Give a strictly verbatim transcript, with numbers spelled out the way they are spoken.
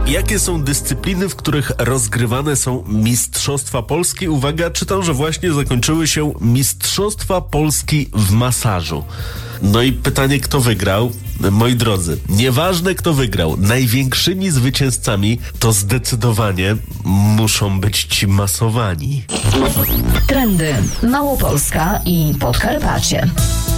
Jakie są dyscypliny, w których rozgrywane są Mistrzostwa Polski? Uwaga, czytam, że właśnie zakończyły się Mistrzostwa Polski w masażu. No i pytanie, kto wygrał? Moi drodzy, nieważne kto wygrał, największymi zwycięzcami to zdecydowanie muszą być ci masowani. Trendy Małopolska i Podkarpacie.